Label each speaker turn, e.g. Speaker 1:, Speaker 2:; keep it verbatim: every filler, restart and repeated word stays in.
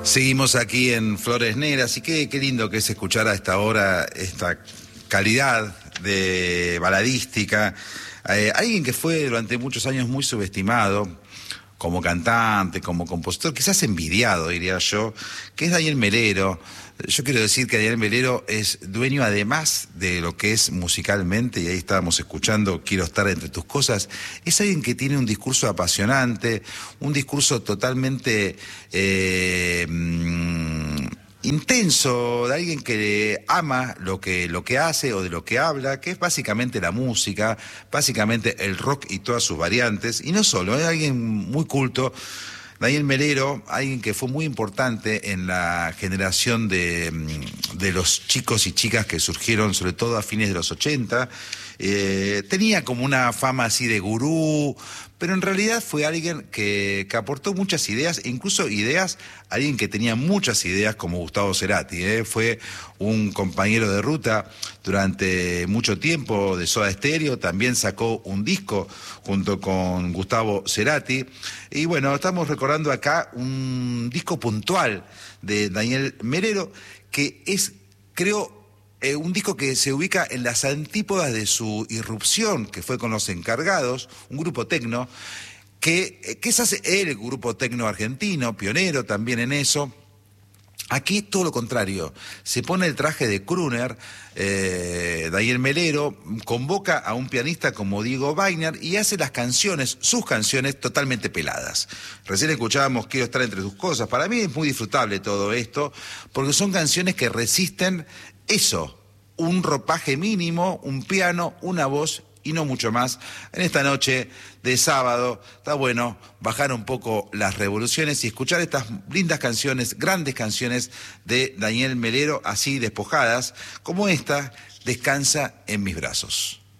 Speaker 1: Seguimos aquí en Flores Negras y qué, qué lindo que es escuchar a esta hora esta calidad de baladística. Eh, alguien que fue durante muchos años muy subestimado como cantante, como compositor, quizás envidiado, diría yo, que es Daniel Melero. Yo quiero decir que Daniel Melero es dueño, además de lo que es musicalmente, y ahí estábamos escuchando Quiero estar entre tus cosas, es alguien que tiene un discurso apasionante, un discurso totalmente eh, mm, intenso, de alguien que ama lo que, lo que hace o de lo que habla, que es básicamente la música, básicamente el rock y todas sus variantes, y no solo, es alguien muy culto. Daniel Melero, alguien que fue muy importante en la generación de, de los chicos y chicas que surgieron sobre todo a fines de los ochenta, eh, tenía como una fama así de gurú, pero en realidad fue alguien que, que aportó muchas ideas, incluso ideas, alguien que tenía muchas ideas como Gustavo Cerati, ¿eh? Fue un compañero de ruta durante mucho tiempo de Soda Stereo, también sacó un disco junto con Gustavo Cerati, y bueno, estamos recordando acá un disco puntual de Daniel Melero, que es, creo, Eh, un disco que se ubica en las antípodas de su irrupción, que fue con Los Encargados, un grupo tecno, que, eh, que es el grupo tecno argentino, pionero también en eso. Aquí es todo lo contrario, se pone el traje de crooner, eh, Daniel Melero convoca a un pianista como Diego Wagner y hace las canciones, sus canciones totalmente peladas. Recién escuchábamos Quiero estar entre tus cosas, para mí es muy disfrutable todo esto, porque son canciones que resisten eso, un ropaje mínimo, un piano, una voz y no mucho más. En esta noche de sábado está bueno bajar un poco las revoluciones y escuchar estas lindas canciones, grandes canciones de Daniel Melero, así despojadas, como esta, Descansa en mis brazos.